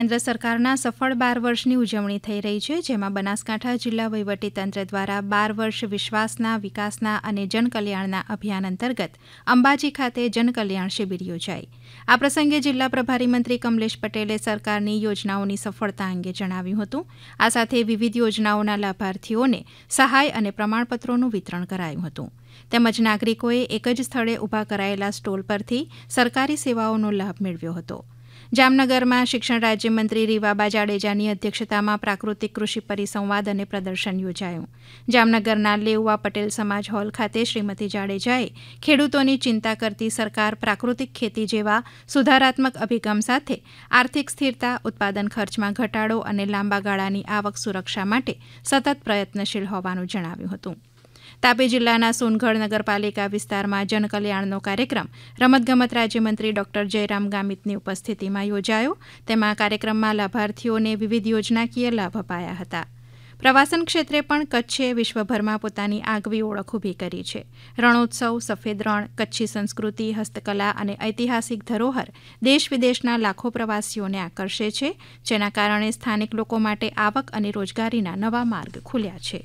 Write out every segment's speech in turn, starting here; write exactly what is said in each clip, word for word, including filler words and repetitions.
કેન્દ્ર સરકારના સફળ બાર વર્ષની ઉજવણી થઈ રહી છે, જેમાં બનાસકાંઠા જિલ્લા વહીવટીતંત્ર દ્વારા બાર વર્ષ વિશ્વાસના, વિકાસના અને જનકલ્યાણના અભિયાન અંતર્ગત અંબાજી ખાતે જનકલ્યાણ શિબિર યોજાઈ. આ પ્રસંગે જિલ્લા પ્રભારી મંત્રી કમલેશ પટેલે સરકારની યોજનાઓની સફળતા અંગે જણાવ્યું હતું. આ સાથે વિવિધ યોજનાઓના લાભાર્થીઓને સહાય અને પ્રમાણપત્રોનું વિતરણ કરાયું હતું. તેમજ નાગરિકોએ એક જ સ્થળે ઊભા કરાયેલા સ્ટોલ પરથી સરકારી સેવાઓનો લાભ મેળવ્યો હતો. જામનગરમાં શિક્ષણ રાજ્યમંત્રી રીવાબા જાડેજાની અધ્યક્ષતામાં પ્રાકૃતિક કૃષિ પરિસંવાદ અને પ્રદર્શન યોજાયું. જામનગરના લેઉવા પટેલ સમાજ હોલ ખાતે શ્રીમતી જાડેજાએ ખેડૂતોની ચિંતા કરતી સરકાર પ્રાકૃતિક ખેતી જેવા સુધારાત્મક અભિગમ સાથે આર્થિક સ્થિરતા, ઉત્પાદન ખર્ચમાં ઘટાડો અને લાંબા ગાળાની આવક સુરક્ષા માટે સતત પ્રયત્નશીલ હોવાનું જણાવ્યું હતું. તાપી જિલ્લાના સોનગઢ નગરપાલિકા વિસ્તારમાં જનકલ્યાણનો કાર્યક્રમ રમતગમત રાજ્યમંત્રી ડોક્ટર જયરામ ગામિતની ઉપસ્થિતિમાં યોજાયો. તેમાં કાર્યક્રમમાં લાભાર્થીઓને વિવિધ યોજનાકીય લાભ અપાયા હતા. પ્રવાસન ક્ષેત્રે પણ કચ્છે વિશ્વભરમાં પોતાની આગવી ઓળખ ઊભી કરી છે. રણોત્સવ, સફેદ રણ, કચ્છી સંસ્કૃતિ, હસ્તકલા અને ઐતિહાસિક ધરોહર દેશ વિદેશના લાખો પ્રવાસીઓને આકર્ષે છે, જેના કારણે સ્થાનિક લોકો માટે આવક અને રોજગારીના નવા માર્ગ ખુલ્યા છે.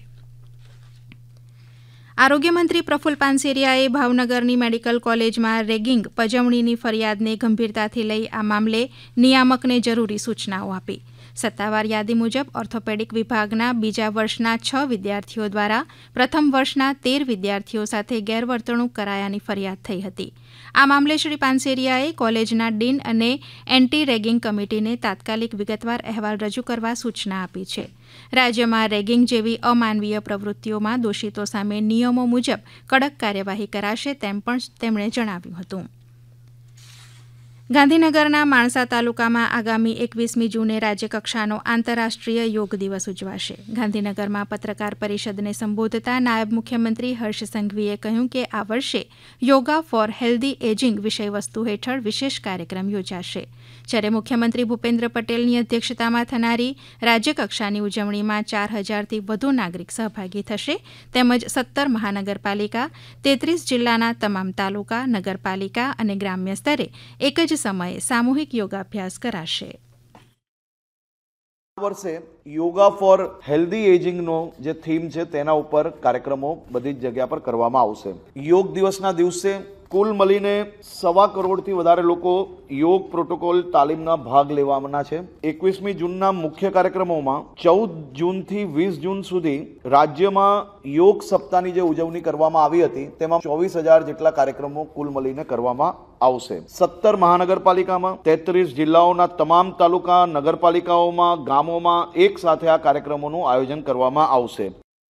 આરોગ્યમંત્રી પ્રફુલ્લ પાનસેરિયાએ ભાવનગરની મેડિકલ કોલેજમાં રેગિંગ પજવણીની ફરિયાદને ગંભીરતાથી લઈ આ મામલે નિયામકને જરૂરી સૂચનાઓ આપી. સત્તાવાર યાદી મુજબ ઓર્થોપેડિક વિભાગના બીજા વર્ષના છ વિદ્યાર્થીઓ દ્વારા પ્રથમ વર્ષના તેર વિદ્યાર્થીઓ સાથે ગેરવર્તણૂક કરાયાની ફરિયાદ થઈ હતી. આ મામલે શ્રી પાનસેરિયાએ કોલેજના ડીન અને એન્ટી રેગિંગ કમિટીને તાત્કાલિક વિગતવાર અહેવાલ રજૂ કરવા સૂચના આપી છે. રાજ્યમાં રેગિંગ જેવી અમાનવીય પ્રવૃત્તિઓમાં દોષિતો સામે નિયમો મુજબ કડક કાર્યવાહી કરાશે તેમ પણ તેમણે જણાવ્યું હતું. ગાંધીનગરના માણસા તાલુકામાં આગામી એકવીસમી જૂને રાજ્યકક્ષાનો આંતરરાષ્ટ્રીય યોગ દિવસ ઉજવાશે. ગાંધીનગરમાં પત્રકાર પરિષદને સંબોધતા નાયબ મુખ્યમંત્રી હર્ષ સંઘવીએ કહ્યું કે આ વર્ષે યોગા ફોર હેલ્ધી એજિંગ વિષયવસ્તુ હેઠળ વિશેષ કાર્યક્રમ યોજાશે. જ્યારે મુખ્યમંત્રી ભૂપેન્દ્ર પટેલની અધ્યક્ષતામાં થનારી રાજ્યકક્ષાની ઉજવણીમાં ચાર હજારથી વધુ નાગરિક સહભાગી થશે. તેમજ સત્તર મહાનગરપાલિકા, તેત્રીસ જિલ્લાના તમામ તાલુકા, નગરપાલિકા અને ગ્રામ્ય સ્તરે એક જ સમયે સામૂહિક યોગાભ્યાસ કરાશે. આ વર્ષે યોગા ફોર હેલ્ધી એજિંગનો જે થીમ છે તેના ઉપર કાર્યક્રમો બધી જ જગ્યા પર કરવામાં આવશે. યોગ દિવસના દિવસે કુલ મળીને સવા કરોડથી વધારે લોકો યોગ પ્રોટોકોલ તાલીમના ભાગ લેવાના છે. એકવીસમી જૂનના મુખ્ય કાર્યક્રમોમાં ચૌદ જૂનથી વીસ જૂન સુધી રાજ્યમાં યોગ સપ્તાહની જે ઉજવણી કરવામાં આવી હતી તેમાં ચોવીસ હજાર જેટલા કાર્યક્રમો કુલ મળીને કરવામાં આવશે. સત્તર મહાનગરપાલિકામાં, તેત્રીસ જિલ્લાઓના તમામ તાલુકા, નગરપાલિકાઓમાં, ગામોમાં એક સાથે આ કાર્યક્રમોનું આયોજન કરવામાં આવશે.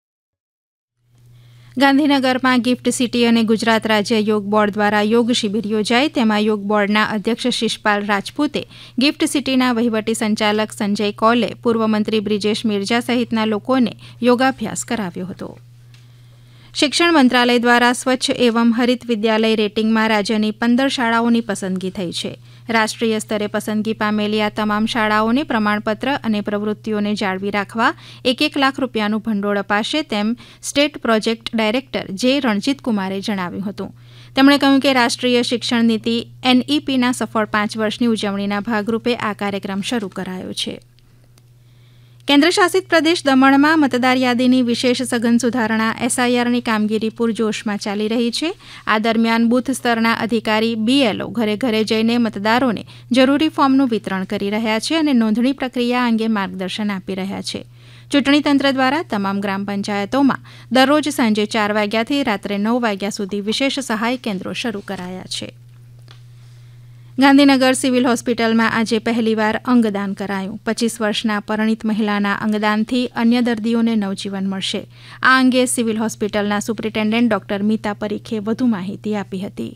ગાંધીનગરમાં ગિફ્ટ સિટી અને ગુજરાત રાજ્ય યોગ બોર્ડ દ્વારા યોગ શિબિર યોજાઈ. તેમાં યોગ બોર્ડના અધ્યક્ષ શિષપાલ રાજપૂતે, ગિફ્ટ સિટીના વહીવટી સંચાલક સંજય કૌલે, પૂર્વ મંત્રી બ્રિજેશ મિર્જા સહિતના લોકોને યોગાભ્યાસ કરાવ્યો હતો. શિક્ષણ મંત્રાલય દ્વારા સ્વચ્છ એવં હરિત વિદ્યાલય રેટિંગમાં રાજ્યની પંદર શાળાઓની પસંદગી થઈ છે. રાષ્ટ્રીય સ્તરે પસંદગી પામેલી આ તમામ શાળાઓને પ્રમાણપત્ર અને પ્રવૃત્તિઓને જાળવી રાખવા એક એક લાખ રૂપિયાનું ભંડોળ અપાશે તેમ સ્ટેટ પ્રોજેક્ટ ડાયરેક્ટર જે રણજીતકુમારે જણાવ્યું હતું. તેમણે કહ્યું કે રાષ્ટ્રીય શિક્ષણ નીતિ એનઈપીના સફળ પાંચ વર્ષની ઉજવણીના ભાગરૂપે આ કાર્યક્રમ શરૂ કરાયો છે. કેન્દ્રશાસિત પ્રદેશ દમણમાં મતદાર યાદીની વિશેષ સઘન સુધારણા એસઆઈઆરની કામગીરી પૂરજોશમાં ચાલી રહી છે. આ દરમિયાન બૂથ સ્તરના અધિકારી બીએલઓ ઘરે ઘરે જઈને મતદારોને જરૂરી ફોર્મનું વિતરણ કરી રહ્યા છે અને નોંધણી પ્રક્રિયા અંગે માર્ગદર્શન આપી રહ્યા છે. ચૂંટણી તંત્ર દ્વારા તમામ ગ્રામ પંચાયતોમાં દરરોજ સાંજે ચાર વાગ્યાથી રાત્રે નવ વાગ્યા સુધી વિશેષ સહાય કેન્દ્રો શરૂ કરાયા છે. ગાંધીનગર સિવિલ હોસ્પિટલમાં આજે પહેલીવાર અંગદાન કરાયું. પચીસ વર્ષના પરિણીત મહિલાના અંગદાનથી અન્ય દર્દીઓને નવજીવન મળશે. આ અંગે સિવિલ હોસ્પિટલના સુપ્રિન્ટેન્ડન્ટ ડોક્ટર મીતા પરીખે વધુ માહિતી આપી હતી.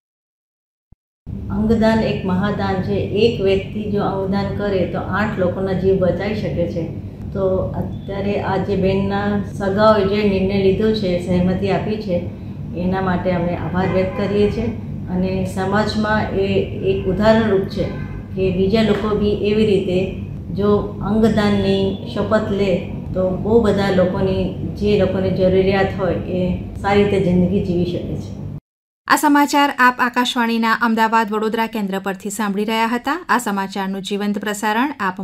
અંગદાન એક મહાદાન છે. એક વ્યક્તિ જો અંગદાન કરે તો આઠ લોકોના જીવ બચાવી શકે છે. તો અત્યારે આ જે બેનના સગાઓએ જે નિર્ણય લીધો છે, સહેમતી આપી છે, એના માટે અમે આભાર વ્યક્ત કરીએ છીએ. અને સમાજમાં એ એક ઉદાહરણરૂપ છે કે બીજા લોકો બી એવી રીતે જો અંગદાનની શપથ લે તો બહુ બધા લોકોની જે લોકોની જરૂરિયાત હોય એ સારી રીતે જિંદગી જીવી શકે છે. આ સમાચાર આપ આકાશવાણીના અમદાવાદ વડોદરા કેન્દ્ર પરથી સાંભળી રહ્યા હતા. આ સમાચારનું જીવંત પ્રસારણ આપ